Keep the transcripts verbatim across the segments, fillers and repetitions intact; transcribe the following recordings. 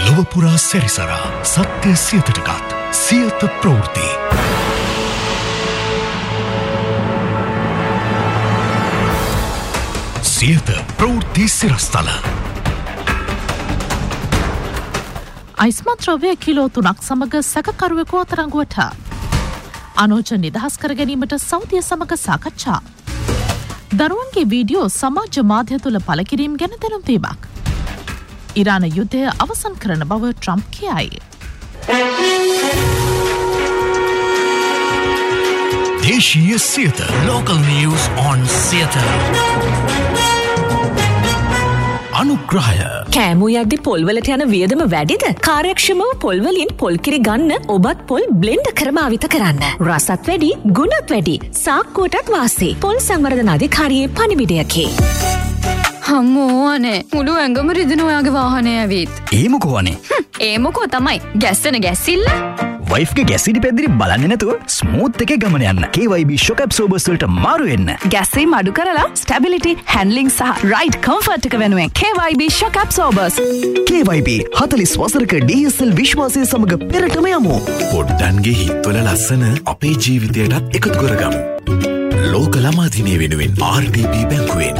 ලොවපුරා සැරිසරා සත්‍ය සියතටගත් සියත ප්‍රවෘත්ති. සියත ප්‍රවෘත්ති සිරස්තල. අයිස්මත් ද්‍රව්‍ය කිලෝ තුනක් සමග සැකකරුවෙකු අත්අඩංගුවට. අනෝජ නිදහස් කර ගැනීමට සෞදිය සමග සාකච්ඡා. දරුවන්ගේ වීඩියෝ සමාජ මාධ්‍ය තුළ පළ කිරීම ගැන දැනුම් දීමක්. ඉරාන යුද්ධය අවසන් කරන බව ට්‍රම්ප් කියයි. දේශීය Siyatha local news on Siyatha. අනුග්‍රහය. කෑමු යද්දි පොල්වලට යන වියදම වැඩිද? කාර්යක්ෂමව පොල්වලින් පොල්කිරි ගන්න ඔබත් පොල් බ්ලෙන්ඩ් කර භාවිත කරන්න. රසත් වැඩි, ගුණත් වැඩි. සාක්කුවටත් වාසි. පොල් සංවර්ධන අධිකාරියේ පණිවිඩයකි. හම්මෝ අනේ මුළු ඇඟම රිදෙන ඔයාගේ වාහනේ ඇවිත්. ඒ මොකෝ අනේ? ඒ මොකෝ තමයි ගැස්සෙන ගැස්සිල්ල. වයිෆ්ගේ ගැස්සිලි පැදිරි බලන්නේ නැතුව ස්මූත් එකේ ගමන යන්න. K Y B shock absorbers වලට මාරු වෙන්න. ගැස්සීම් අඩු කරලා ස්ටැබිලිටි, හැන්ඩ්ලින් සහ රයිඩ් කම්ෆර්ට් එක වෙනුවෙන් K Y B shock absorbers. K Y B හතළිස් වසරක D S L විශ්වාසය සමග පෙරටම යමු. පොඩ්ඩන්ගේ හිත්වල ලස්සන අපේ ජීවිතයටත් එකතු කරගමු. ලෝක ළමා දිනය වෙනුවෙන් R D B බැංකුවෙන්.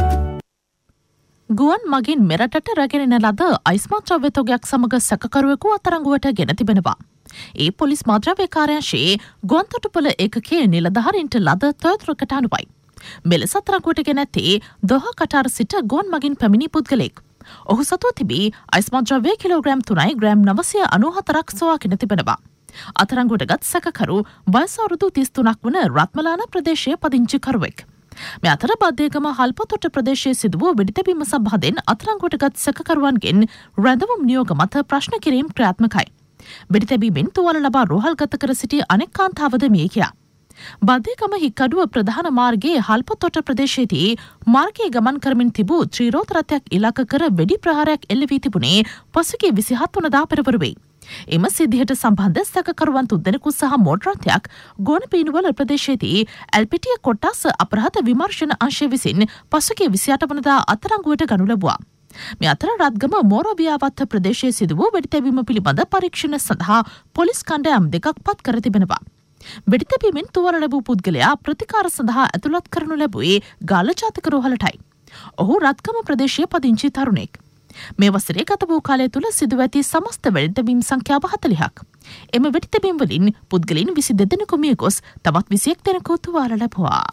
ගුවන් මගින් මෙරටට රැගෙන ලද අයිස්මත් ද්‍රව්‍ය තොගයක් සමග සැකකරුවෙකු අත්අඩංගුවට ගෙන තිබෙනවා. ඒ පොලිස් මද්‍රව්‍ය කාර්යාංශයේ ගුවන්තොටුපළ ඒකකයේ නිලධාරීන්ට ලද තොරතුරකට අනුවයි. මෙලෙස අත්අඩංගුවට ගෙන ඇත්තේ දෝහා කටාර සිට ගුවන් මගින් පැමිණි පුද්ගලෙක්. ඔහු සතුව තිබී අයිස්මත් ද්‍රව්‍ය කිලෝග්‍රෑම් තුනයි ග්‍රෑම් නවසිය අනූහතරක් සොයාගෙන තිබෙනවා. අත්අඩංගුවටගත් සැකකරු වයස අවුරුදු තිස් තුනක් වන රත්මලාන ප්‍රදේශයේ පදිංචිකරුවෙක්. මේ අතර බද්දේගම හල්පතොට ප්‍රදේශයේ සිදු වූ වෙඩිතැබීම සම්බන්ධයෙන් අත්අඩංගුවටගත් සැකකරුවන්ගෙන් රැඳවුම් නියෝග මත ප්‍රශ්න කිරීම ක්‍රියාත්මකයි. වෙඩිතැබීමෙන් තුවාල ලබා රෝහල්ගත කර සිටි අනෙක් කාන්තාවද මිය ගියා. බද්දේගම හික්කඩුව ප්‍රධාන මාර්ගයේ හල්පතොට ප්‍රදේශයේදී මාර්ගයේ ගමන් කරමින් තිබූ ත්‍රිරෝද රථයක් ඉලක්ක කර වෙඩි ප්‍රහාරයක් එල්ල වී තිබුණේ පසුගිය විසිහත් වනදා පෙරවරු වෙයි. එම සිද්ධියට සම්බන්ධ සැකකරුවන් තුන්දෙනෙකු සහ මෝටර රථයක් ගෝනපීනුවල ප්‍රදේශයේදී ඇල්පිටිය කොට්ටාස අපරාධ විමර්ශන අංශය විසින් පසුගිය විසිඅට වනදා අත්අඩංගුවට ගනු ලැබුවා. මේ අතර රත්ගම මෝරෝබියාවත්ත ප්‍රදේශයේ සිදු වූ වෙඩිතැබීම පිළිබඳ පරීක්ෂණ සඳහා පොලිස් කණ්ඩායම් දෙකක් පත් කර තිබෙනවා. වෙඩිතැබීමෙන් තුවාල ලැබූ පුද්ගලයා ප්‍රතිකාර සඳහා ඇතුළත් කරනු ලැබුවේ ගාල්ල ජාතික රෝහලටයි. ඔහු රත්ගම ප්‍රදේශයේ පදිංචි තරුණෙක්. මේ වසරේ ගත වූ කාලය තුළ සිදුව ඇති සමස්ත වෙඩිතැබීම් සංඛ්‍යාව හතළිහක්. එම වෙඩිතැබීම් වලින් පුද්ගලයන් විසි දෙදෙනෙකු මිය ගොස් තවත් විසිඑක් දෙනෙකු තුවාල ලැබුවා.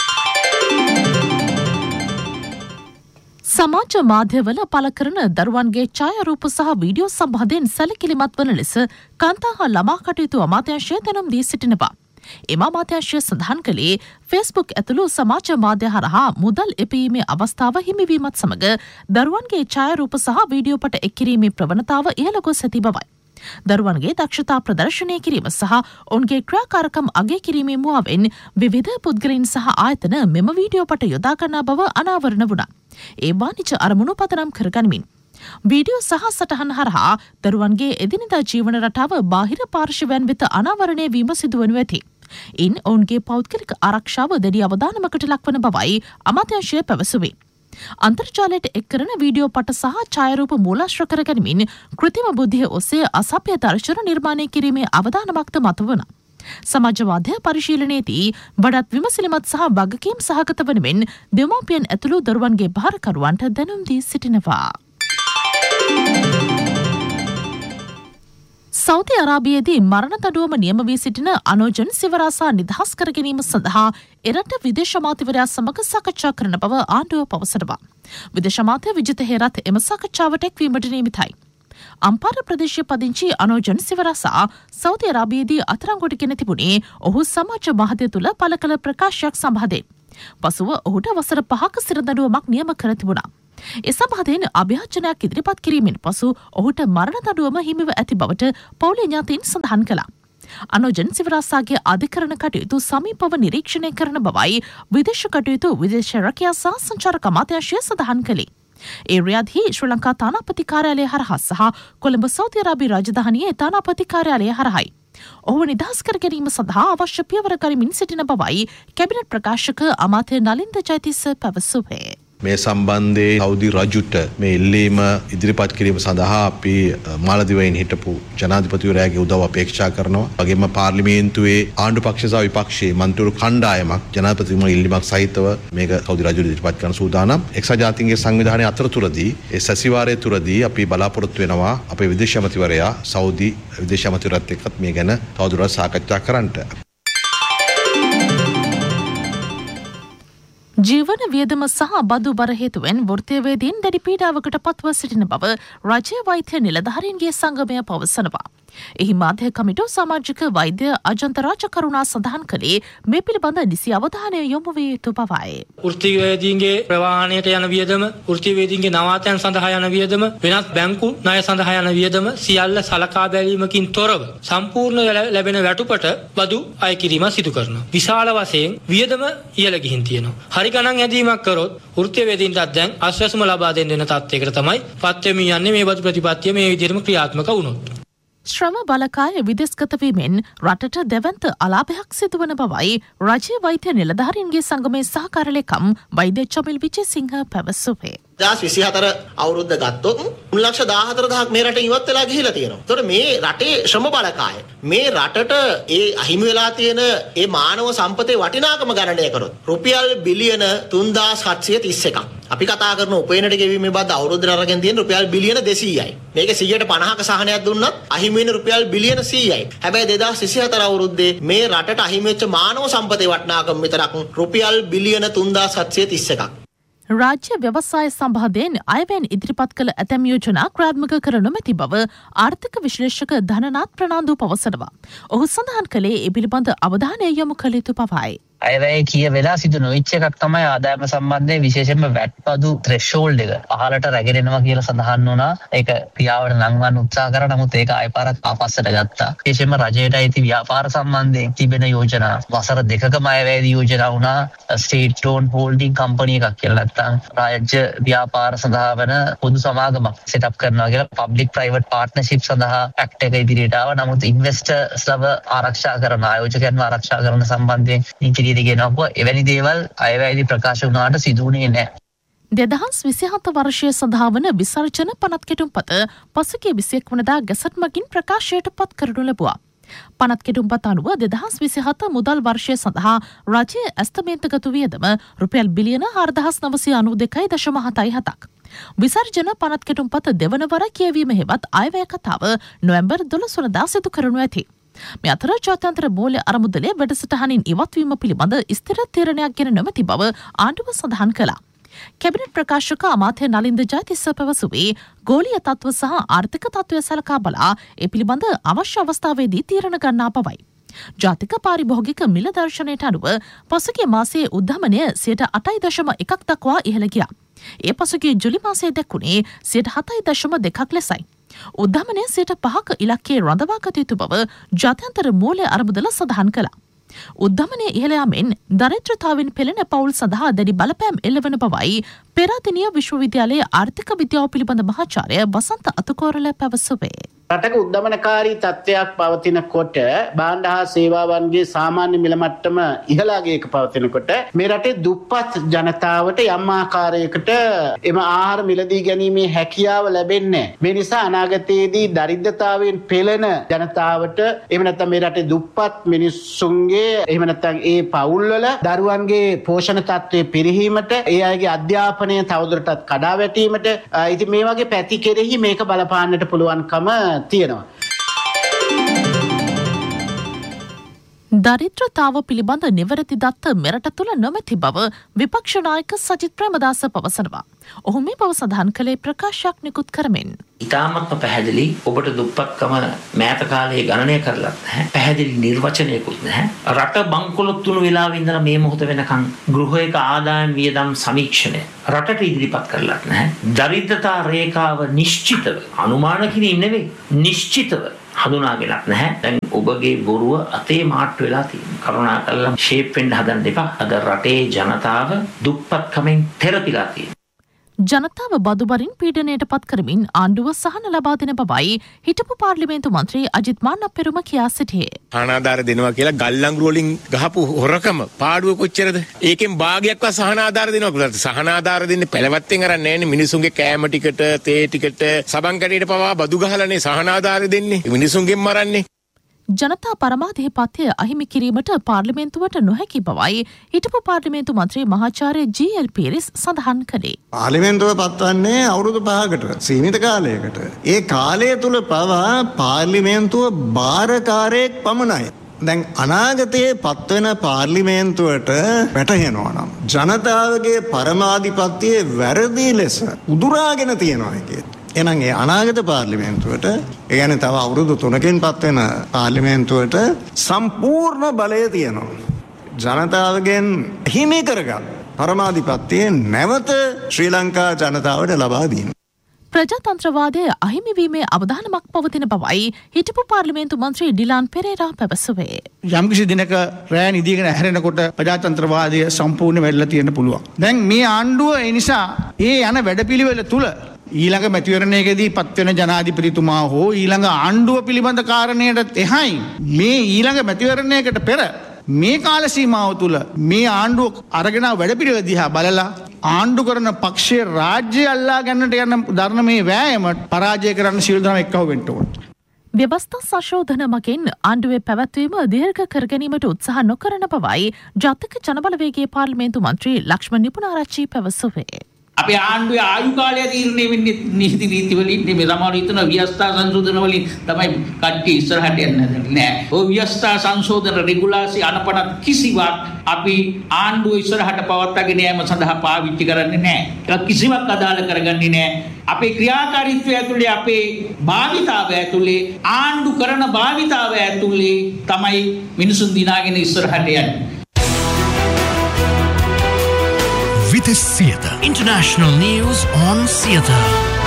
සමාජ මාධ්‍යවල පළ කරන දරුවන්ගේ ඡායාරූප සහ වීඩියෝ සම්බන්ධයෙන් සැලකිලිමත් වන ලෙස කාන්තා හා ළමා කටයුතු අමාත්‍යාංශය දැනුම් දී සිටිනවා. එම අමාත්‍යාංශය සඳහන් කළේ ෆේස්බුක් ඇතුළු සමාජ මාධ්‍ය හරහා මුදල් එපීමේ අවස්ථාව හිමිවීමත් සමග දරුවන්ගේ ඡායාරූප සහ වීඩියෝ පට එක් කිරීමේ ප්‍රවණතාව ඉහළ ගොස් ඇති බවයි. දරුවන්ගේ දක්ෂතා ප්‍රදර්ශනය කිරීම සහ ඔවුන්ගේ ක්‍රියාකාරකම් අගය කිරීමේ මුවාවෙන් විවිධ පුද්ගලයන් සහ ආයතන මෙම වීඩියෝ පට යොදා ගන්නා බව අනාවරණ වුණා. ඒ වාණිජ අරමුණු පදනම් කරගනිමින් වීඩියෝ සහ සටහන් හරහා දරුවන්ගේ එදිනෙදා ජීවන රටාව බාහිර පාර්ශවයන් වෙත අනාවරණය වීම සිදුවනු ඇති. ඉන් ඔවුන්ගේ පෞද්ගලික ආරක්ෂාව දැඩි අවධානමකට ලක්වන බවයි අමාත්‍යාංශය පැවසුවේ. අන්තර්ජාලයට එක් කරන වීඩියෝ පට සහ ඡායාරූප මූලාශ්‍ර කරගනිමින් කෘත්‍රිම බුද්ධිය ඔස්සේ අසභ්‍ය දර්ශන නිර්මාණය කිරීමේ අවධානමක්ද මතුවන. සමාජවාදය පරිශීලනයේදී වඩාත් විමසිලිමත් සහ වගකීම් සහගත වනුවෙන් දෙමාපියන් ඇතුළු දරුවන්ගේ භාරකරුවන්ට දැනුම් දී සිටිනවා. සෞදි අරාබියේදී මරණ දඬුවම නියම වී සිටින අනෝජන් සිවරාසා නිදහස් කර ගැනීම සඳහා එරට විදේශ අමාත්‍යවරයා සමග සාකච්ඡා කරන බව ආණ්ඩුව පවසනවා. විදේශ අමාත්‍ය විජිත හේරත් එම සාකච්ඡාවට එක්වීමට නියමිතයි. අම්පාර ප්‍රදේශයේ පදිංචි අනෝජන් සිවරාසා සෞදි අරාබියේදී අත්අඩංගුවට ගෙන තිබුණේ ඔහු සමාජ මාධ්‍ය තුළ පළ කළ ප්‍රකාශයක් සම්බන්ධයෙන්. පසුව ඔහුට වසර පහක සිර දඬුවමක් නියම කර තිබුණා. ඒ සම්බන්ධයෙන් අභියාචනයක් ඉදිරිපත් කිරීමෙන් පසු ඔහුට මරණ දඬුවම හිමිව ඇති බවට පවුලේ ඥාතීන් සඳහන් කළා. අනෝජන් සිවරාසාගේ අධිකරණ කටයුතු සමීපව නිරීක්ෂණය කරන බවයි විදේශ කටයුතු විදේශ රැකියා සහ සංචාරක අමාත්‍යාංශය සඳහන් කළේ. ඒ රියාද්හි ශ්‍රී ලංකා තානාපති කාර්යාලය හරහා සහ කොළඹ සෞදි අරාබිය රාජධානියේ තානාපති කාර්යාලය හරහායි. ඔහු නිදහස් කර ගැනීම සඳහා අවශ්‍ය පියවර ගනිමින් සිටින බවයි කැබිනට් ප්‍රකාශක අමාත්‍ය නලින්ද ජයතිස්ස පැවසුවේ. මේ සම්බන්ධයෙන් සෞදි රජුට මේ ඉල්ලීම ඉදිරිපත් කිරීම සඳහා අපි මාලදිවයින් හිටපු ජනාධිපතිවරයාගේ උදව් අපේක්ෂා කරනවා. වගේම පාර්ලිමේන්තුවේ ආණ්ඩු පක්ෂ සහ විපක්ෂයේ මන්ත්‍රීවරු කණ්ඩායමක් ජනාධිපතිතුමා ඉල්ලීමක් සහිතව මේක සෞදි රජුට ඉදිරිපත් කරන සූදානම්. එක්සත් ජාතීන්ගේ සංවිධානයේ අතරතුරදී ඒ සැසිවාරයේ තුරදී අපි බලාපොරොත්තු වෙනවා අපේ විදේශ ඇමතිවරයා සෞදි විදේශ ඇමතිවරයාත් එක්කත් මේ ගැන තවදුරටත් සාකච්ඡා කරන්නට. ජීවන වියදම සහ බදු බර හේතුවෙන් වෘත්තීයවේදීන් දැඩි පීඩාවකට පත්ව සිටින බව රාජ්‍ය වෛද්‍ය නිලධාරීන්ගේ සංගමය පවසනවා. එහි මාධ්‍ය කමිටුව සමාජික වෛද්‍ය අජන්ත රාජකරුණා සඳහන් කළේ මේ පිළිබඳ නිසි අවධානය යොමු විය යුතු බවයි. වෘත්තීයවේදීන්ගේ ප්‍රවාහනයට යන වියදම, වෘත්තීයවේදීන්ගේ නවාතැන් සඳහා යන වියදම, වෙනත් බැංකු ණය සඳහා යන වියදම සියල්ල සලකා බැලීමකින් තොරව සම්පූර්ණ ලැබෙන වැටුපට බදු අය කිරීම සිදු කරනවා. විශාල වශයෙන් වියදම ඉහළ ගිහින් තියෙනවා. හරි ගණන් ඇදීමක් කරොත් වෘත්තීයවේදීන්ටත් දැන් ආශ්වාසම ලබා දෙන්න වෙන තත්යකට තමයි පත් වෙමින් යන්නේ මේ බදු ප්‍රතිපත්තිය මේ විදිහටම ක්‍රියාත්මක වුණොත්. ශ්‍රම බලකාය විදෙස්ගත වීමෙන් රටට දැවන්ත අලාභයක් සිදුවන බවයි රාජ්‍ය වෛද්‍ය නිලධාරීන්ගේ සංගමේ සහකාර ලේකම් වෛද්‍ය චමිල් විජේසිංහ පැවසුවේ. දෙදාස් විසිහතර අවුරුද්ද ගත්තොත් තුන් ලක්ෂ දාහතර දහසක් මේ රටේ ඉවත් වෙලා ගිහිලා තියෙනවා. ඒතකොට මේ රටේ ශ්‍රම බලකාය මේ රටට ඒ අහිමි වෙලා තියෙන ඒ මානව සම්පතේ වටිනාකම ගණනය කරොත් රුපියල් බිලියන තුන්දාස් හත්සිය තිස් එකක්. අපි කතා කරන උපයනට ගෙවීමේ බද්ද අවුරුද්දට අරගෙන තියෙන රුපියල් බිලියන දෙසීයයි. මේක සියයට පනහක සහනයක් දුන්නත් අහිමි වෙන රුපියල් බිලියන සීයයි. හැබැයි දෙදාස් විසිහතර අවුරුද්දේ මේ රටට අහිමි වෙච්ච මානව සම්පතේ වටිනාකම විතරක් රුපියල් බිලියන තුන්දාස් හත්සිය තිස් එකක්. රාජ්‍ය ව්‍යවසාය සම්බන්ධයෙන් අයවැයෙන් ඉදිරිපත් කළ ඇතැම් යෝජනා ක්‍රියාත්මක කර නොමැති බව ආර්ථික විශ්ලේෂක ධනනාත් ප්‍රනාන්දු පවසනවා. ඔහු සඳහන් කළේ ඒ පිළිබඳ අවධානය යොමු කළ යුතු බවයි. අයවැය කිය වෙලා සිදු නොවිච්ච එකක් තමයි ආදායම සම්බන්ධයෙන් විශේෂයෙන්ම වැට් පදු ත්‍රෙෂෝල්ඩ් එක පහළට රැගෙනවා කියලා සඳහන් වුණා. ඒක ක්‍රියාවට නංවන්න උත්සාහ කරා. නමුත් ඒක ආයපාරක් ආපස්සට ගත්තා. විශේෂයෙන්ම රජයට අයිති ව්‍යාපාර සම්බන්ධයෙන් තිබෙන යෝජනා වසර දෙකකම අයවැය යෝජනා වුණා. ස්ටේට් ඕන් හෝල්ඩින් කම්පැනි එකක් කියලා නැත්නම් රාජ්‍ය ව්‍යාපාර සඳහා වන පොදු සමාගමක් සෙට් අප් කරනවා කියලා පබ්ලික් ප්‍රයිවට් පාර්ට්නර්ෂිප් සඳහා ඇක්ට් එක ඉදිරියට ආවා. නමුත් ඉන්වෙස්ටර්ස්ලව ආරක්ෂා කරන ආයෝජකයන්ව ආරක්ෂා කරන සම්බන්ධයෙන් එවැනි දේවල් අයවැයේදී ප්‍රකාශ වුණාට සිදු වුණේ නැහැ. දෙදහස් විසිහත වර්ෂය සඳහා වන විසර්ජන පනත් කෙටුම්පත පසුගිය විසිඑක වනදා ගැසට් මගින් ප්‍රකාශයට පත් කරනු ලැබුවා. පනත් කෙටුම්පත අනුව දෙදහස් විසිහත මුදල් වර්ෂය සඳහා රජයේ ඇස්තමේන්තුගත වියදම රුපියල් බිලියන හාරදහස් නවසිය අනූ දෙකයි දශම හතයි හතක්. විසර්ජන පනත් කෙටුම්පත දෙවන වර කියවීම හෙවත් අයවැය කතාව නොවැම්බර් දොළොස් වනදා සිදු කරනු ඇති. මේ අතර ජාත්‍යන්තර මූල්‍ය අරමුදලේ වැඩසටහනින් ඉවත්වීම පිළිබඳ ස්ථිර තීරණයක් ගෙන නොමැති බව ආණ්ඩුව සඳහන් කළා. කැබිනට් ප්‍රකාශක අමාත්‍ය නලින්ද ජයතිස්ස පැවසුවේ ගෝලීය තත්ත්ව සහ ආර්ථික තත්ත්වය සලකා බලා ඒ පිළිබඳ අවශ්‍ය අවස්ථාවේදී තීරණ ගන්නා බවයි. ජාතික පාරිභෝගික මිල දර්ශනයට අනුව පසුගිය මාසයේ උද්ධමනය සියයට අටයි දශම එකක් දක්වා ඉහළ ගියා. ඒ පසුගිය ජුලි මාසයේ දැක්ුණේ සියයට හතයි දශම දෙකක් ලෙසයි. උද්ධමනය සියයට පහක ඉලක්කයේ රඳවාගත යුතු බව ජාත්‍යන්තර මූල්‍ය අරමුදල සඳහන් කළා. උද්ධමනය ඉහළ යාමෙන් දරිද්‍රතාවෙන් පෙළෙන පවුල් සඳහා දැඩි බලපෑම් එල්ලවන බවයි පෙරාදෙණිය විශ්වවිද්‍යාලයේ ආර්ථික විද්‍යාව පිළිබඳ මහාචාර්ය වසන්ත අතුකෝරල පැවසුවේ. රටක උද්දමනකාරී තත්ත්වයක් පවතිනකොට භාණ්ඩ හා සේවාවන්ගේ සාමාන්‍ය මිල මට්ටම ඉහළාගේක පවතිනකොට මේ රටේ දුප්පත් ජනතාවට යම් ආකාරයකට එම ආහාර මිලදී ගැනීමේ හැකියාව ලැබෙන්නේ නැහැ. මේ නිසා අනාගතයේදී දරිද්‍රතාවයෙන් පෙළෙන ජනතාවට එහෙම නැත්නම් මේ රටේ දුප්පත් මිනිස්සුන්ගේ එහෙම නැත්නම් ඒ පවුල්වල දරුවන්ගේ පෝෂණ තත්ත්වය පිරිහීමට ඒ අයගේ අධ්‍යාපනය තවදුරටත් කඩා වැටීමට ඉතින් මේ වගේ පැති කෙරෙහි මේක බලපාන්නට පුළුවන්කම තියෙනවා. දරිද්‍රතාව පිළිබඳ නිවැරදි දත්ත මෙරට තුළ නොමැති බව විපක්ෂ නායක සජිත් ප්‍රේමදාස පවසනවා. ඔහු මේ බව සඳහන් කළේ ප්‍රකාශයක් නිකුත් කරමින්. ඉතාමත්ම පැහැදිලි ඔබට දුප්පත්කම මෑත කාලයේ ගණනය කරලත් නැහැ. පැහැදිලි නිර්වචනයකුත් නැහැ. රට බංකොලොත් වුණු වෙලාවේ ඉඳලා මේ මොහොත වෙනකන් ගෘහයක ආදායම් වියදම් සමීක්ෂණය රටට ඉදිරිපත් කරලත් නැහැ. දරිද්‍රතා රේඛාව නිශ්චිතව අනුමාන කිරීම නෙවෙයි නිශ්චිතව හඳුනාගෙනත් නැහැ. දැන් ඔබගේ බොරුව අතේ මාට්ටු වෙලා තියෙනවා. කරුණාකරලා ෂේප් වෙන්න හදන්න එපා. අද රටේ ජනතාව දුප්පත්කමෙන් තෙරපිලා තියෙනවා. ජනතාව බදුබරින් පීඩනයට පත් කරමින් ආණ්ඩුව සහන ලබා දෙන බවයි හිටපු පාර්ලිමේන්තු මන්ත්‍රී අජිත් මාන්නපෙරුම කියා සිටියේ. සහනාධාර දෙනවා කියලා ගල්ලංගු වලින් ගහපු හොරකම පාඩුව කොච්චරද? ඒකෙන් භාගයක්වත් සහනාධාර දෙනවා කියලා. සහනාධාර දෙන්නේ පළවත්තෙන් අරන් නැන්නේ මිනිසුන්ගේ කෑම ටිකට, තේ ටිකට, සබන් කැටයට පවා බදු ගහලානේ සහනාධාර දෙන්නේ. මිනිසුන්ගෙන් මරන්නේ. ජනතා පරමාධිපත්‍ය අහිමි කිරීමට පාර්ලිමේන්තුවට නොහැකි බවයි හිටපු පාර්ලිමේන්තු මන්ත්‍රී මහාචාර්ය ජී එල් පීරිස් සඳහන් කළේ. පාර්ලිමේන්තුව පත්වන්නේ අවුරුදු පහකට සීමිත කාලයකට. ඒ කාලය තුල පවා පාර්ලිමේන්තුව බාරකාරයෙක් පමණයි. දැන් අනාගතයේ පත්වෙන පාර්ලිමේන්තුවට වැටහෙනවා නම් ජනතාවගේ පරමාධිපත්‍යයේ වැරදි ලෙස උදුරාගෙන තියෙනවා කියලා. එහෙනම් ඒ අනාගත පාර්ලිමේන්තුවට ඒ කියන්නේ තව අවුරුදු තුනකින් පත්වෙන පාර්ලිමේන්තුවට සම්පූර්ණ බලය තියෙනවා. ජනතාවගෙන් හිමි කරගන්න පරමාධිපත්‍යය නැවත ශ්‍රී ලංකා ජනතාවට ලබා දීම. ප්‍රජාතන්ත්‍රවාදය අහිමිවීමේ අවධානමක් පවතින බවයි හිටපු පාර්ලිමේන්තු මන්ත්‍රී ඩිලාන් පෙරේරා පැවසුවේ. යම්කිසි දිනක රෑ නිදිගෙන ඇහැරෙනකොට ප්‍රජාතන්ත්‍රවාදය සම්පූර්ණ වෙලා තියෙන්න පුළුවන්. දැන් මේ ආණ්ඩුව ඒ නිසා ඒ යන වැඩපිළිවෙල තුල ඊළඟ මැතිවරණයකදී පත්වෙන ජනාධිපතිතුමා හෝ ඊළඟ ආණ්ඩුව පිළිබඳ කාරණයට එහයි මේ ඊළඟ මැතිවරණයකට පෙර මේ කාල සීමාව තුළ මේ ආණ්ඩුව අරගෙන වැඩපිළිවෙල දිහා බලලා ආණ්ඩු කරන පක්ෂයේ රාජ්‍ය අල්ලා ගන්නට යන දරන මේ වෑයම පරාජය කරන්න සියලු දෙනා එක්කව වෙන්න ඕනේ. ව්‍යවස්ථා සංශෝධන මගින් ආණ්ඩුවේ පැවැත්වීම දීර්ඝ කර ගැනීමට උත්සාහ නොකරන බවයි ජාතික ජනබලවේගයේ පාර්ලිමේන්තු මන්ත්‍රී ලක්ෂ්මන් නිපුණාරච්චි පැවසුවේ. අපේ ආණ්ඩුවේ ආයු කාලය තීරණය වෙන්නේ නීති රීති වලින් මේ සමහර හිතන ව්‍යවස්ථා සංශෝධන වලින් තමයි කට්ටිය ඉස්සරහට යන්නේ නෑ. ඔය ව්‍යවස්ථා සංශෝධන රෙගුලාසි අනපන කිසිවක් අපි ආණ්ඩුව ඉස්සරහට පවත්වාගෙන යාම සඳහා පාවිච්චි කරන්නේ නෑ. ඒක කිසිවක් අදාළ කරගන්නේ නෑ. අපේ ක්‍රියාකාරීත්වය ඇතුලේ අපේ භාවිතාවය ඇතුලේ ආණ්ඩු කරන භාවිතාවය ඇතුලේ තමයි මිනිසුන් දිනාගෙන ඉස්සරහට යන්නේ. Vitas Theatre. International news on theatre.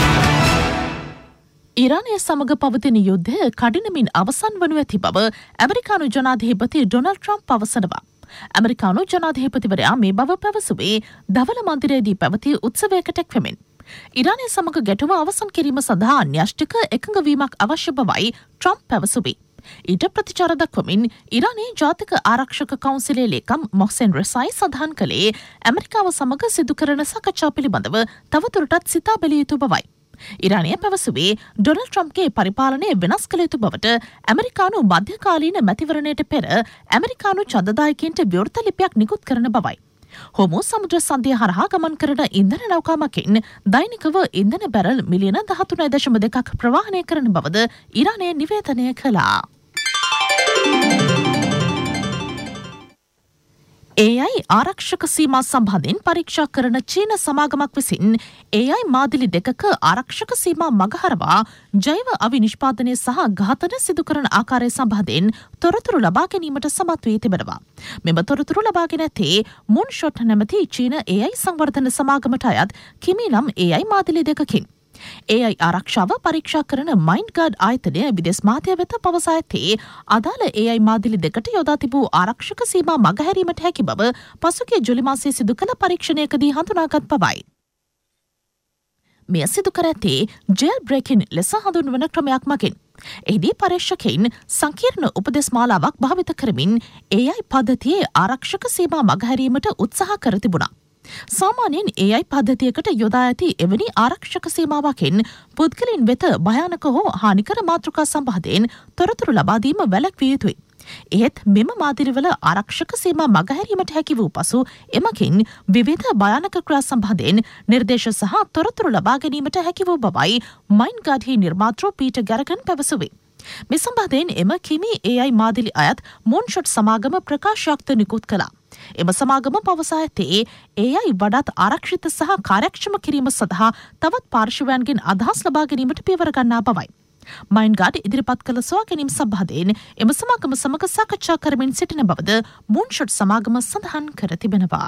ඉරානය සමග පවතින යුද්ධය කඩිනමින් අවසන් වනු ඇති බව ඇමරිකානු ජනාධිපති ඩොනල්ඩ් ට්‍රම්ප් පවසනවා. ඇමරිකානු ජනාධිපතිවරයා මේ බව පැවසුවේ දවල මන්දිරයේදී පැවති උත්සවයකට එක්වෙමින්. ඉරානය සමග ගැටුම අවසන් කිරීම සඳහා න්‍යෂ්ටික එකඟවීමක් අවශ්‍ය බවයි ට්‍රම්ප් පැවසුවේ. ඊට ප්‍රතිචාර දක්වමින් ඉරානයේ ජාතික ආරක්ෂක කවුන්සිලේ ලේකම් මොහ්සෙන් රෙසායි සඳහන් කළේ ඇමරිකාව සමග සිදු කරන සාකච්ඡා පිළිබඳව තවදුරටත් සිතා බැලිය යුතු බවයි. ඉරානය පැවසුවේ ඩොනල්ඩ් ට්‍රම්ප්ගේ පරිපාලනය වෙනස් කළ යුතු බවට ඇමරිකානු මධ්‍යකාලීන මැතිවරණයට පෙර ඇමරිකානු ඡන්දදායකයින්ට විවෘත ලිපියක් නිකුත් කරන බවයි. හොමෝ සමුද්‍ර සන්ධිය හරහා ගමන් කරන ඉන්ධන නෞකාමකින් දෛනිකව ඉන්ධන බැරල් මිලියන දහතුනයි දශම දෙකක් ප්‍රවාහනය කරන බවද ඉරානය නිවේදනය කළා. ඒ අයි ආරක්ෂක සීමා සම්බන්ධයෙන් පරීක්ෂා කරන චීන සමාගමක් විසින් ඒ අයි මාදිලි දෙකක ආරක්ෂක සීමා මගහරවා ජෛව අවි නිෂ්පාදනය සහ ඝාතන සිදු කරන ආකාරය සම්බන්ධයෙන් තොරතුරු ලබා ගැනීමට සමත් වී තිබෙනවා. මෙම තොරතුරු ලබාගෙන ඇත්තේ මුන්ෂොට් නැමැති චීන ඒ අයි සංවර්ධන සමාගමට අයත් කිමි නම් ඒ අයි මාදිලි දෙකකින්. ඒ අයි ආරක්ෂාව පරීක්ෂා කරන මයින්ඩ්ගාඩ් ආයතනය විදෙස් මාධ්‍ය වෙත පවසා ඇත්තේ අදාළ ඒ අයි මාදිලි දෙකට යොදා තිබූ ආරක්ෂක සීමා මගහැරීමට හැකි බව පසුගිය ජුලි මාසයේ සිදු කළ පරීක්ෂණයකදී හඳුනාගත් බවයි. මෙය සිදු කර ඇත්තේ ජෙල් බ්‍රේකින් ලෙස හඳුන්වන ක්‍රමයක් මගින්. එහිදී පරීක්ෂකයින් සංකීර්ණ උපදෙස් මාලාවක් භාවිත කරමින් ඒ අයි පද්ධතියේ ආරක්ෂක සීමා මගහැරීමට උත්සාහ කර තිබුණා. සාමාන්‍යයෙන් ඒ අයි පද්ධතියකට යොදා ඇති එවැනි ආරක්ෂක සීමාවකින් පුද්ගලයන් වෙත භයානක හෝ හානිකර මාතෘකා සම්බන්ධයෙන් තොරතුරු ලබා දීම වැළැක්විය යුතුයි. එහෙත් මෙම මාදිරිවල ආරක්ෂක සීමා මගහැරීමට හැකි වූ පසු එමකින් විවිධ භයානක ක්‍රියා සම්බන්ධයෙන් නිර්දේශ සහ තොරතුරු ලබා ගැනීමට හැකි වූ බවයි මයින්ඩ්ගාඩ්හි නිර්මාතෘ පීටර් ගැරගන් පැවසුවේ. මේ සම්බන්ධයෙන් එම කිමි ඒ අයි මාදිලි අයත් මොන්ෂොට් සමාගම ප්‍රකාශයක් නිකුත් කළා. එම සමාගම පවසා ඇත්තේ ඒ අයි වඩාත් ආරක්ෂිත සහ කාර්යක්ෂම කිරීම සඳහා තවත් පාර්ශවයන්ගෙන් අදහස් ලබා ගැනීමට පියවර ගන්නා බවයි. මයින්ඩ්ගාඩ් ඉදිරිපත් කළ සොයා ගැනීම සම්බන්ධයෙන් එම සමාගම සමග සාකච්ඡා කරමින් සිටින බවද මොන්ෂොට් සමාගම සඳහන් කර තිබෙනවා.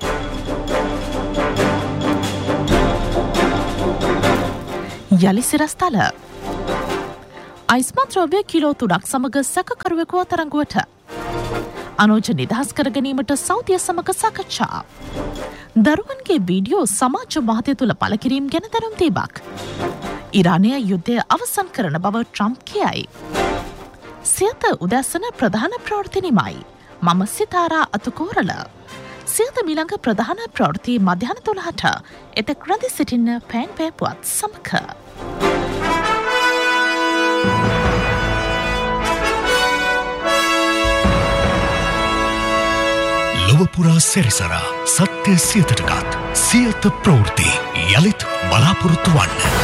යලි සිරස්තල අයිස්මත් ද්‍රව්‍ය කිලෝ තුනක් සමග සැකකරුවෙකු අත්අඩංගුවට. අනෝජ නිදහස් කර ගැනීමට සෞදිය සමග සාකච්ඡා. දරුවන්ගේ වීඩියෝ සමාජ මාධ්‍ය තුළ පළකිරීම ගැන දැනුම් දීමක්. ඉරානය යුද්ධය අවසන් කරන බව ට්‍රම්ප් කියයි. සියත උදැසන ප්‍රධාන ප්‍රවෘත්තිනිමයි. මම සිතාරා අතුකෝරල. සියත මිළඟ ප්‍රධාන ප්‍රවෘත්ති මධ්‍යහන තුළහට එතෙක් රැඳි සිටින්න පෑන් පෑපුවත් සමක. ලොවපුරා සැරිසරා සත්‍ය සියතටකත් සියත ප්‍රවෘත්ති යළිත් බලාපොරොත්තු වන්න.